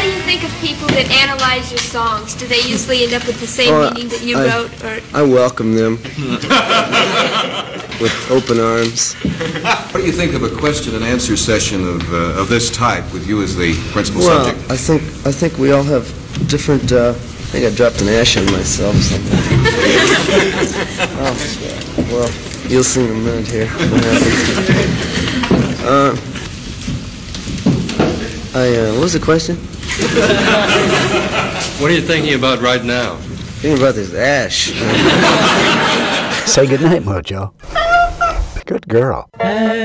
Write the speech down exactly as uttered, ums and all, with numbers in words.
do you think of people that analyze your songs? Do they usually end up with the same Oh, meaning that you I- wrote? Or I welcome them with open arms. What do you think of a question and answer session of uh, of this type with you as the principal Well, subject? I think I think we all have different. Uh, I think I dropped an ash on myself. Something. Oh, well, you'll see in a minute here what happens. Uh, I uh, what was the question? What are you thinking about right now? Thinking about this ash. Say goodnight, Mojo. Good girl.